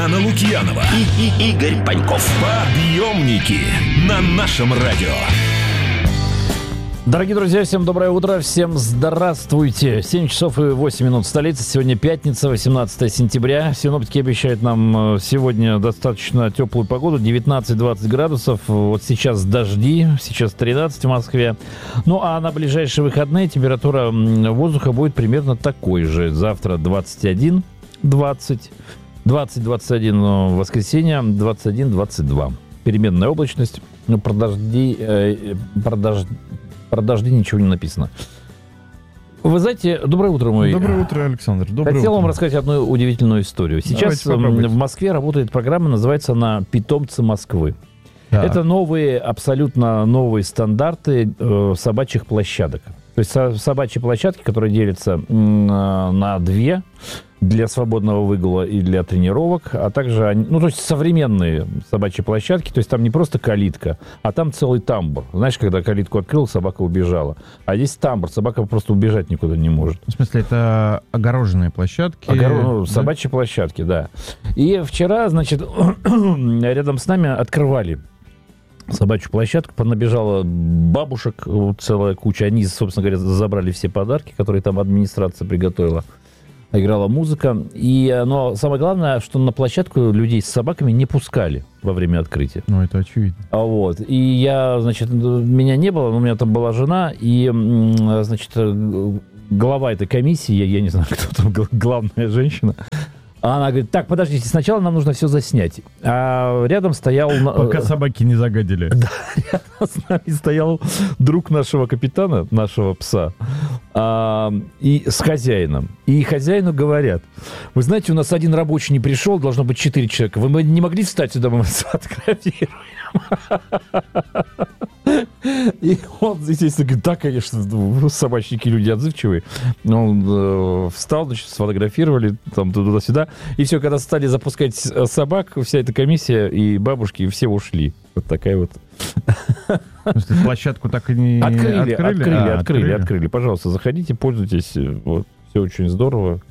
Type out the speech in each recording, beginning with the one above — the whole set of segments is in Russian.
Светлана Лукьянова и Игорь Паньков. Подъемники на нашем радио. Дорогие друзья, всем доброе утро, всем здравствуйте. 7 часов и 8 минут в столице. Сегодня пятница, 18 сентября. Синоптики обещают нам сегодня достаточно теплую погоду, 19-20 градусов. Вот сейчас дожди, сейчас 13 в Москве. Ну, а на ближайшие выходные температура воздуха будет примерно такой же. Завтра 21-20, 20-21 в воскресенье, 21-22. Переменная облачность, но про дожди ничего не написано. Вы знаете, доброе утро, мой. Доброе утро, Александр. Хотел вам рассказать одну удивительную историю. Сейчас в Москве работает программа, называется она «Питомцы Москвы». Да. Это абсолютно новые стандарты собачьих площадок. То есть собачьи площадки, которые делятся на две, для свободного выгула и для тренировок, а также, то есть современные собачьи площадки, то есть там не просто калитка, а там целый тамбур. Знаешь, когда калитку открыл, собака убежала. А здесь тамбур, собака просто убежать никуда не может. В смысле, это огороженные площадки? Собачьи площадки, да. И вчера, значит, рядом с нами открывали собачью площадку, понабежала бабушек, целая куча. Они, собственно говоря, забрали все подарки, которые там администрация приготовила. Играла музыка. Но самое главное, что на площадку людей с собаками не пускали во время открытия. Ну, это очевидно. И я, значит, меня не было, но у меня там была жена, и, значит, глава этой комиссии, я не знаю, кто там, главная женщина, она говорит: так, подождите, сначала нам нужно все заснять. А рядом стоял... Пока собаки не загадили. Да, рядом с нами стоял друг нашего капитана, нашего пса, и с хозяином. И хозяину говорят: вы знаете, у нас один рабочий не пришел, должно быть 4 человека. Вы не могли встать сюда, мы вас сфотографируем? И он, естественно, говорит: да, конечно, собачники люди отзывчивые. Он встал, значит, сфотографировали там туда-сюда. И все, когда стали запускать собак, вся эта комиссия и бабушки, все ушли. Вот такая вот. Площадку так и не открыли. Пожалуйста, заходите, пользуйтесь. Вот, все очень здорово.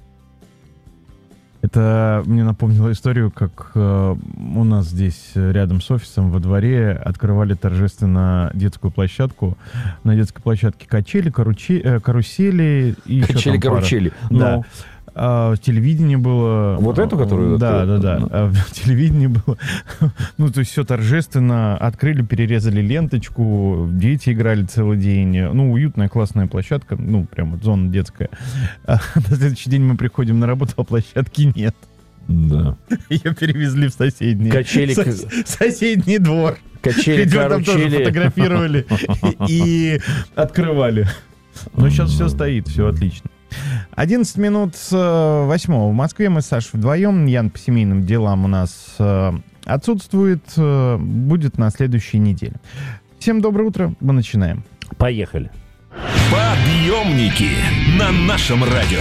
Это мне напомнило историю, как у нас здесь рядом с офисом во дворе открывали торжественно детскую площадку. На детской площадке качели, карусели и качели-каручели. Да. Телевидение было... Вот эту, которую... Да. Телевидение было... то есть все торжественно. Открыли, перерезали ленточку. Дети играли целый день. Уютная, классная площадка. Прям вот зона детская. А на следующий день мы приходим на работу, а площадки нет. Да. Ее перевезли в соседний... соседний двор. Качели, там тоже фотографировали и открывали. Но сейчас все стоит, все отлично. 11 минут с 8 в Москве. Мы с Сашей вдвоем. Ян по семейным делам у нас отсутствует. Будет на следующей неделе. Всем доброе утро. Мы начинаем. Поехали. Подъемники на нашем радио.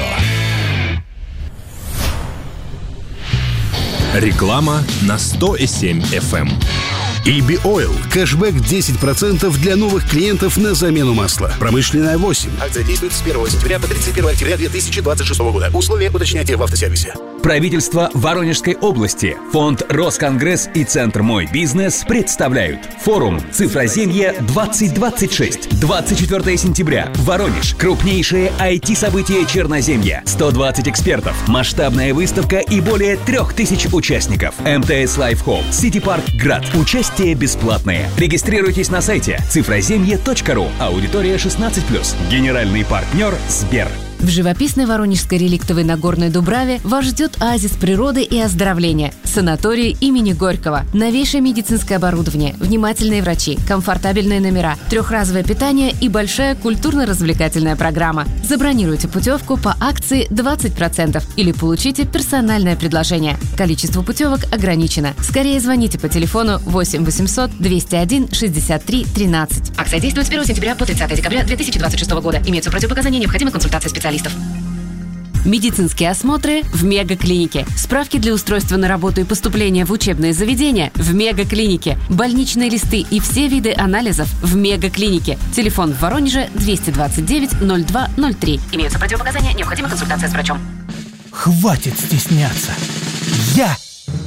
Реклама на 100,7 FM. EB Oil. Кэшбэк 10% для новых клиентов на замену масла. Промышленная 8. Акция действует с 1 сентября по 31 октября 2026 года. Условия уточняйте в автосервисе. Правительство Воронежской области, фонд Росконгресс и Центр «Мой бизнес» представляют форум «Цифроземье-2026». 24 сентября. Воронеж. Крупнейшее IT-событие Черноземья. 120 экспертов. Масштабная выставка и более 3000 участников. МТС Life Home. City Park Град. Участие бесплатное. Регистрируйтесь на сайте цифроземье.ру. Аудитория 16+. Генеральный партнер Сбер. В живописной Воронежской реликтовой Нагорной Дубраве вас ждет оазис природы и оздоровления. Санаторий имени Горького. Новейшее медицинское оборудование, внимательные врачи, комфортабельные номера, 3-разовое питание и большая культурно-развлекательная программа. Забронируйте путевку по акции 20% или получите персональное предложение. Количество путевок ограничено. Скорее звоните по телефону 8 800 201 63 13. Акция действует с 1 сентября по 30 декабря 2026 года. Имеются противопоказания, необходимы консультации специалистов. Медицинские осмотры в Мегаклинике. Справки для устройства на работу и поступления в учебные заведения в Мегаклинике. Больничные листы и все виды анализов в Мегаклинике. Телефон в Воронеже 229 02 03. Имеются противопоказания, необходима консультация с врачом. Хватит стесняться. Я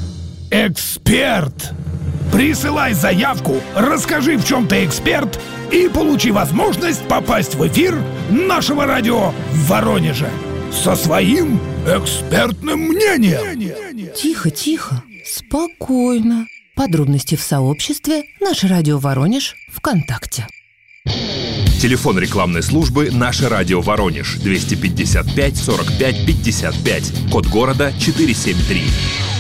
эксперт. Присылай заявку, расскажи, в чем ты эксперт, и получи возможность попасть в эфир нашего радио в Воронеже со своим экспертным мнением. Тихо, тихо, спокойно. Подробности в сообществе «Наше радио Воронеж» ВКонтакте. Телефон рекламной службы «Наше радио Воронеж» 255 45 55, код города 473.